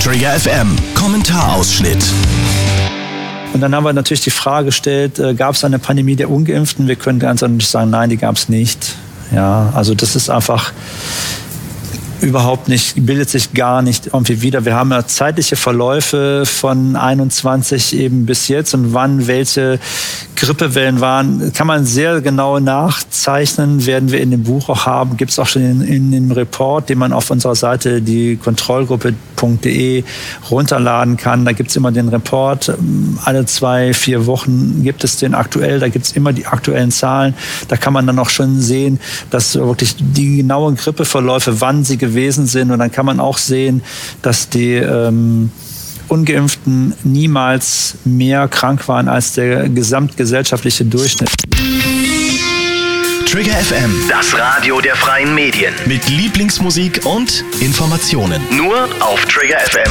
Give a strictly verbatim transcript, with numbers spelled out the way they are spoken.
Trigger F M, Kommentarausschnitt. Und dann haben wir natürlich die Frage gestellt, äh, gab es eine Pandemie der Ungeimpften? Wir können ganz ehrlich sagen, nein, die gab es nicht. Ja, also das ist einfach überhaupt nicht, bildet sich gar nicht irgendwie wieder. Wir haben ja zeitliche Verläufe von einundzwanzig eben bis jetzt und wann welche Grippewellen waren, kann man sehr genau nachzeichnen, werden wir in dem Buch auch haben, gibt es auch schon in, in dem Report, den man auf unserer Seite, die kontrollgruppe punkt de, runterladen kann. Da gibt es immer den Report, alle zwei, vier Wochen gibt es den aktuell, da gibt es immer die aktuellen Zahlen. Da kann man dann auch schon sehen, dass wirklich die genauen Grippeverläufe, wann sie gewesen sind, und dann kann man auch sehen, dass die ähm, Ungeimpften niemals mehr krank waren als der gesamtgesellschaftliche Durchschnitt. Trigger F M, Das Radio der freien Medien. mit Lieblingsmusik und Informationen. Nur auf Trigger F M.